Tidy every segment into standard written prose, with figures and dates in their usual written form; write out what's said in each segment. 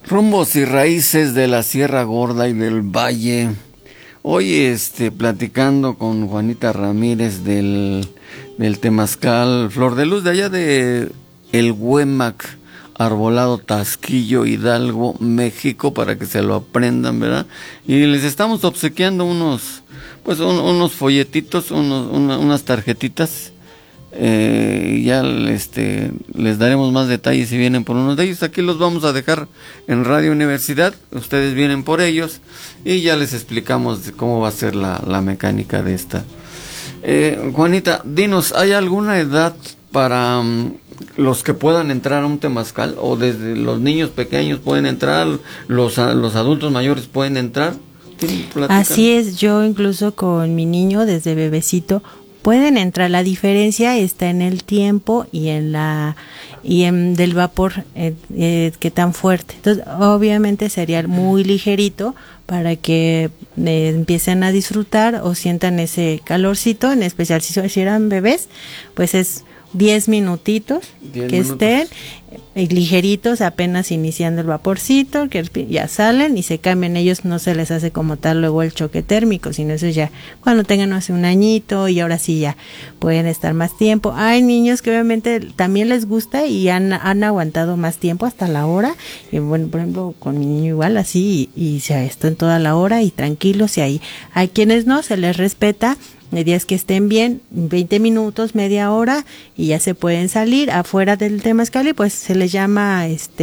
Rumbos y raíces de la Sierra Gorda y del Valle. Hoy platicando con Juanita Ramírez del Temazcal Flor de Luz de allá de El Huémac, Arbolado Tasquillo, Hidalgo, México, para que se lo aprendan, ¿verdad? Y les estamos obsequiando unos folletitos, unas tarjetitas. Ya les daremos más detalles si vienen por unos de ellos. Aquí los vamos a dejar en Radio Universidad, ustedes vienen por ellos y ya les explicamos de cómo va a ser la mecánica de esta. Juanita, dinos, ¿hay alguna edad para los que puedan entrar a un temazcal? ¿O desde los niños pequeños pueden entrar, los adultos mayores pueden entrar? Así es, yo incluso con mi niño desde bebecito pueden entrar. La diferencia está en el tiempo y en del vapor que tan fuerte. Entonces, obviamente sería muy ligerito para que empiecen a disfrutar o sientan ese calorcito, en especial si eran bebés, pues es 10 minutitos estén ligeritos, apenas iniciando el vaporcito, que ya salen y se cambian. Ellos no se les hace como tal luego el choque térmico, sino eso ya cuando tengan hace un añito y ahora sí ya pueden estar más tiempo. Hay niños que obviamente también les gusta y han aguantado más tiempo hasta la hora. Y bueno, por ejemplo, con mi niño igual así y se están toda la hora y tranquilos, y ahí hay quienes no, se les respeta. De días que estén bien, 20 minutos, media hora, y ya se pueden salir afuera del temazcal, y pues se les llama,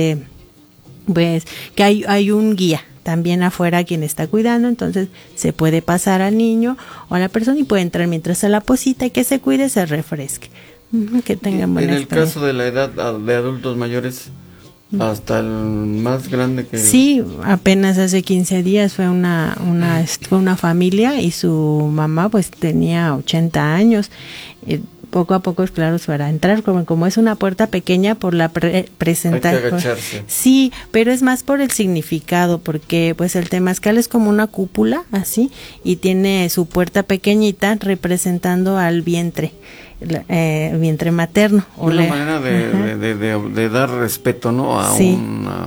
pues, que hay un guía también afuera quien está cuidando, entonces se puede pasar al niño o a la persona y puede entrar mientras a la posita y que se cuide, se refresque, que tengan buena experiencia. En el caso de la edad de adultos mayores, hasta el más grande que... Sí, apenas hace 15 días fue una familia y su mamá pues tenía 80 años. Poco a poco, claro, para entrar, como es una puerta pequeña por la presentación. Hay que agacharse. Sí, pero es más por el significado, porque pues el temazcal es como una cúpula, así, y tiene su puerta pequeñita representando al vientre. Vientre materno. Una manera de dar respeto, ¿no? A sí.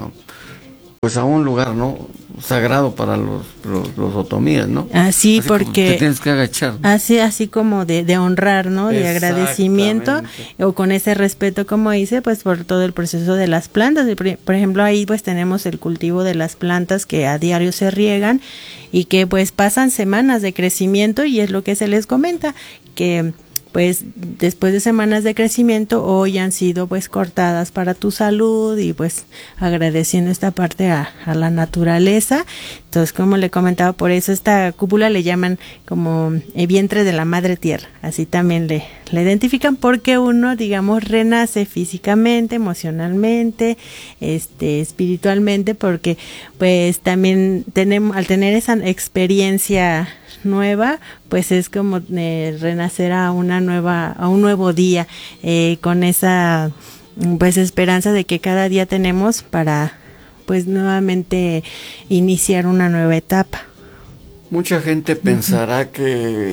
A un lugar, ¿no? Sagrado para los otomíes, ¿no? Así porque te tienes que agachar. Así como de honrar, ¿no? De agradecimiento, o con ese respeto, como dice, pues por todo el proceso de las plantas. Por ejemplo, ahí pues tenemos el cultivo de las plantas que a diario se riegan y que pues pasan semanas de crecimiento, y es lo que se les comenta, que pues después de semanas de crecimiento hoy han sido pues cortadas para tu salud, y pues agradeciendo esta parte a la naturaleza. Entonces, como le comentaba, por eso esta cúpula le llaman como el vientre de la madre tierra, así también le identifican, porque uno, digamos, renace físicamente, emocionalmente, espiritualmente, porque pues también al tener esa experiencia nueva, pues es como renacer a un nuevo día, con esa pues esperanza de que cada día tenemos para pues nuevamente iniciar una nueva etapa. Mucha gente pensará que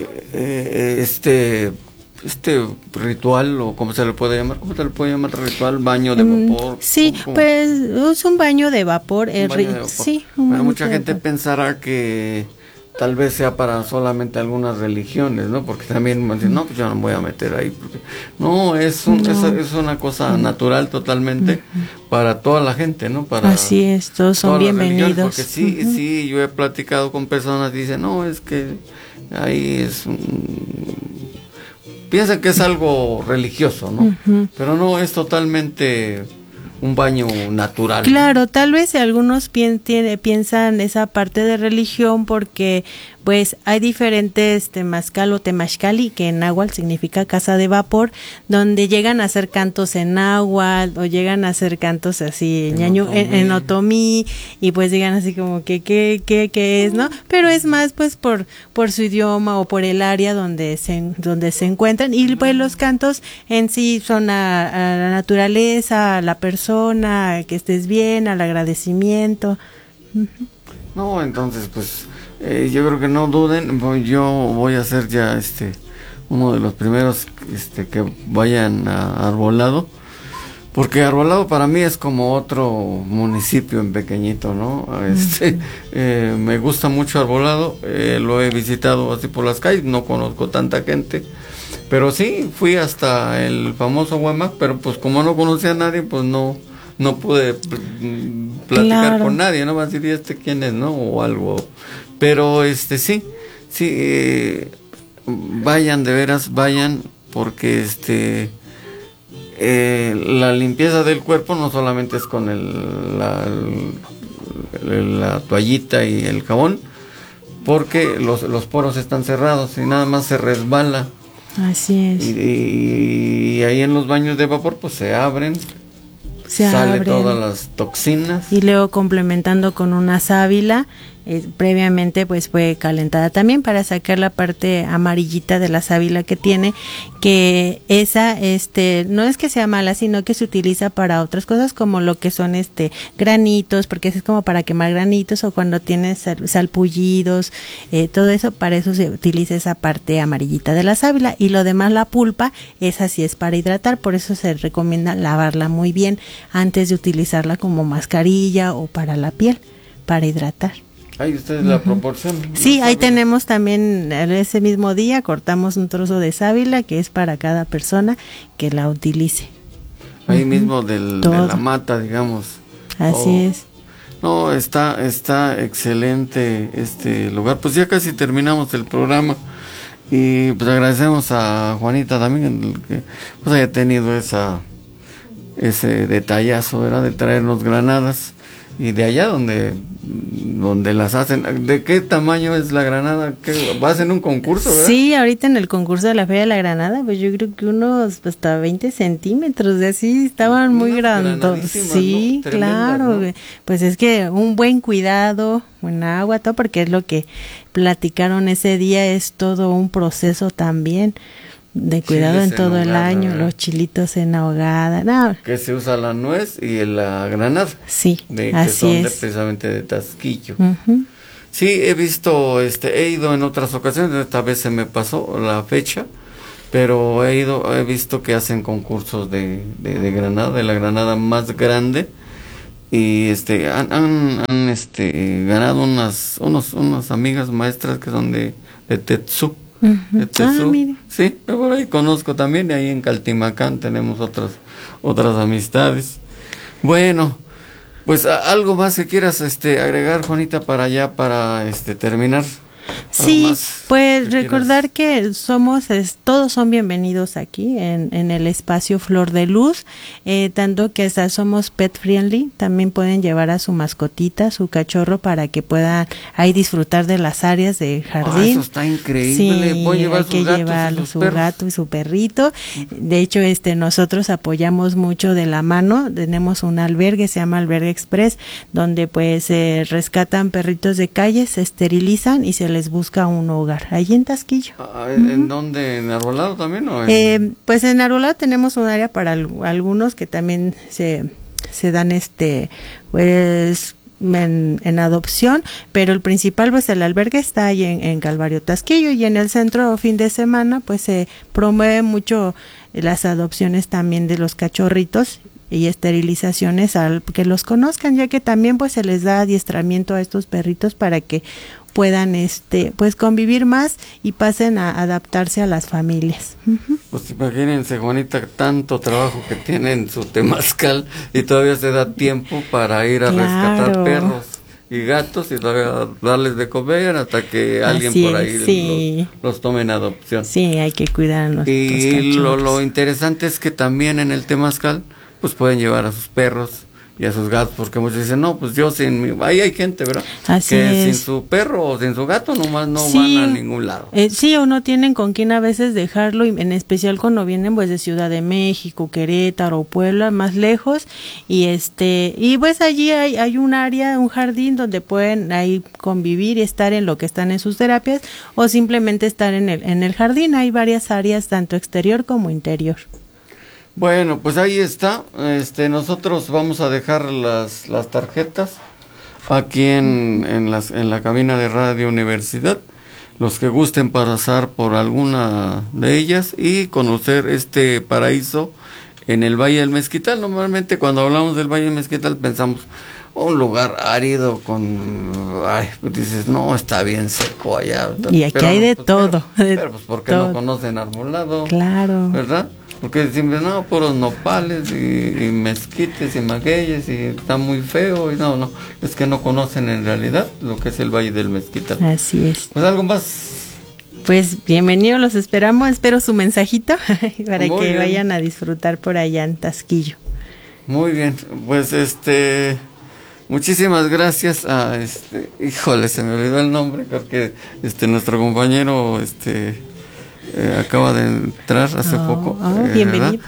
este ritual, o ¿cómo se le puede llamar? Ritual, baño de vapor. Sí, pues es un baño de vapor. Sí, bueno, mucha gente pensará que tal vez sea para solamente algunas religiones, ¿no? Porque también dicen, no, pues yo no me voy a meter ahí. Porque... No, es una cosa natural totalmente para toda la gente, ¿no? Así es, todos son bienvenidos. Porque sí, yo he platicado con personas que dicen, no, es que ahí piensan que es algo religioso, ¿no? Pero no, es totalmente un baño natural. Claro, tal vez algunos piensan esa parte de religión porque pues hay diferentes temazcal o temazcali, que en náhuatl significa casa de vapor, donde llegan a hacer cantos en náhuatl o llegan a hacer cantos así en otomí, y pues digan así como que qué es, ¿no? Pero es más pues por su idioma o por el área donde se encuentran, y pues los cantos en sí son a la naturaleza, a la persona, que estés bien, al agradecimiento. No, entonces pues yo creo que no duden, yo voy a ser ya uno de los primeros que vayan a Arbolado, porque Arbolado para mí es como otro municipio en pequeñito, ¿no? Me gusta mucho Arbolado, lo he visitado así por las calles, no conozco tanta gente, pero sí, fui hasta el famoso Huemac, pero pues como no conocía a nadie, pues no pude platicar con nadie, ¿no? Va a decir, ¿y quién es, no? O algo, pero sí, vayan, de veras, vayan, porque la limpieza del cuerpo no solamente es con la toallita y el jabón, porque los poros están cerrados y nada más se resbala. Así es. Y ahí en los baños de vapor pues se abren, sale todas las toxinas. Y luego complementando con una sábila, previamente pues fue calentada también para sacar la parte amarillita de la sábila que tiene, que esa no es que sea mala, sino que se utiliza para otras cosas como lo que son granitos, porque es como para quemar granitos, o cuando tienes salpullidos, todo eso, para eso se utiliza esa parte amarillita de la sábila, y lo demás, la pulpa, esa sí es para hidratar, por eso se recomienda lavarla muy bien antes de utilizarla como mascarilla o para la piel, para hidratar. Ahí ustedes la proporción. Sí, ahí tenemos también, ese mismo día cortamos un trozo de sábila que es para cada persona que la utilice. Ahí mismo de la mata, digamos. Así es. No, está excelente este lugar. Pues ya casi terminamos el programa y pues agradecemos a Juanita también que pues haya tenido ese detallazo, ¿verdad? De traernos granadas. Y de allá donde las hacen, ¿de qué tamaño es la granada? ¿Vas en un concurso, verdad? Sí, ahorita en el concurso de la Feria de la Granada, pues yo creo que unos hasta 20 centímetros, de así, estaban muy grandes. Sí, ¿no? Claro, ¿no? Pues es que un buen cuidado, buen agua, todo, porque es lo que platicaron ese día, es todo un proceso también de cuidado en todo el año, los chilitos en ahogada, no. Que se usa la nuez y la granada. Sí, así que son precisamente de Tasquillo. Sí, he visto, he ido en otras ocasiones, esta vez se me pasó la fecha, pero he visto que hacen concursos de granada, de la granada más grande, y han ganado unas amigas maestras que son de Tetsu. Sí, por ahí conozco también, y ahí en Caltimacán tenemos otras amistades. Bueno, pues algo más que quieras agregar, Juanita, para terminar. Sí, pues recordar que todos son bienvenidos aquí en el espacio Flor de Luz, tanto que hasta somos pet friendly, también pueden llevar a su mascotita, su cachorro, para que puedan ahí disfrutar de las áreas de jardín. Eso está increíble. Sí, hay que llevar su gato y su perrito. De hecho, nosotros apoyamos mucho de la mano, tenemos un albergue, se llama Albergue Express, donde pues rescatan perritos de calle, se esterilizan y se les busca un hogar, allí en Tasquillo. ¿En dónde? ¿En Arbolado también? ¿O pues en Arbolado tenemos un área para algunos que también se dan pues en adopción, pero el principal, pues el albergue está ahí en Calvario Tasquillo, y en el centro fin de semana pues se promueve mucho las adopciones también de los cachorritos y esterilizaciones, que los conozcan, ya que también pues se les da adiestramiento a estos perritos para que puedan pues convivir más y pasen a adaptarse a las familias. Pues imagínense, Juanita, tanto trabajo que tiene en su temazcal y todavía se da tiempo para ir a rescatar perros y gatos y todavía darles de comer hasta que alguien por ahí los tome en adopción. Sí, hay que cuidarlos. Y lo interesante es que también en el temazcal pues pueden llevar a sus perros y a sus gatos, porque muchos dicen, no, pues yo ahí hay gente, ¿verdad? Sin su perro o sin su gato nomás no van a ningún lado. Sí, o no tienen con quién a veces dejarlo, y en especial cuando vienen pues de Ciudad de México, Querétaro, Puebla, más lejos, y pues allí hay un área, un jardín donde pueden ahí convivir y estar en lo que están en sus terapias, o simplemente estar en el jardín. Hay varias áreas, tanto exterior como interior. Bueno, pues ahí está. Nosotros vamos a dejar las tarjetas aquí en la cabina de Radio Universidad. Los que gusten pasar por alguna de ellas y conocer este paraíso en el Valle del Mezquital. Normalmente cuando hablamos del Valle del Mezquital pensamos un lugar árido pues dices, no, está bien seco allá. Y aquí hay de todo. Pero pues porque no conocen Arbolado. Claro. ¿Verdad? Porque siempre, no, puros nopales y mezquites y magueyes y está muy feo. Y no, es que no conocen en realidad lo que es el Valle del Mezquital. Así es. Pues algo más. Pues bienvenidos, los esperamos, espero su mensajito para Muy que bien. vayan a disfrutar por allá en Tasquillo. Muy bien, pues muchísimas gracias a híjole, se me olvidó el nombre, creo que nuestro compañero acaba de entrar hace poco. Bienvenido.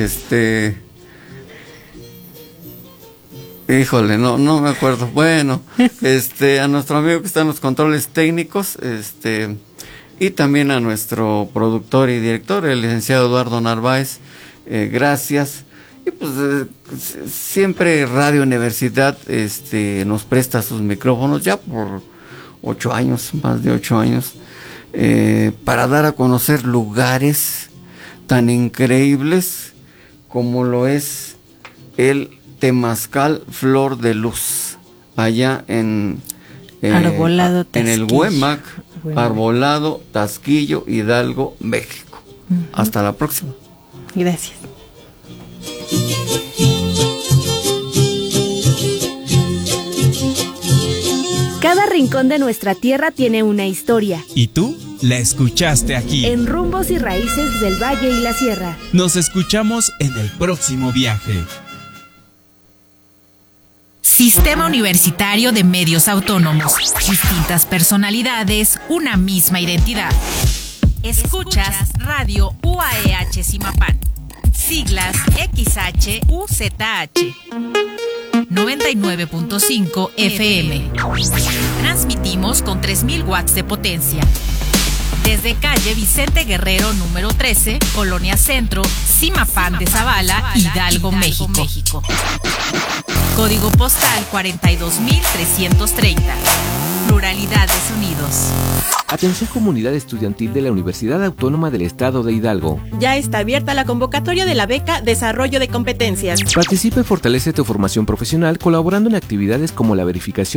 Híjole, no me acuerdo. Bueno, a nuestro amigo que está en los controles técnicos, y también a nuestro productor y director, el licenciado Eduardo Narváez, gracias. Y pues siempre Radio Universidad nos presta sus micrófonos ya por 8 años, más de 8 años, para dar a conocer lugares tan increíbles como lo es el Temazcal Flor de Luz, allá en Arbolado, en el Tasquillo. Huemac, Arbolado, Tasquillo, Hidalgo, México. Hasta la próxima. Gracias. Cada rincón de nuestra tierra tiene una historia. ¿Y tú? La escuchaste aquí. En Rumbos y Raíces del Valle y la Sierra. Nos escuchamos en el próximo viaje. Sistema Universitario de Medios Autónomos. Distintas personalidades, una misma identidad. Escuchas Radio UAEH Zimapán. Siglas XHUZH. 99.5 FM. Transmitimos con 3000 watts de potencia. Desde calle Vicente Guerrero número 13, Colonia Centro, Zimapán de Zavala, Hidalgo, México. Código postal 42330. Pluralidad de sonidos. Atención comunidad estudiantil de la Universidad Autónoma del Estado de Hidalgo. Ya está abierta la convocatoria de la beca Desarrollo de Competencias. Participa y fortalece tu formación profesional colaborando en actividades como la verificación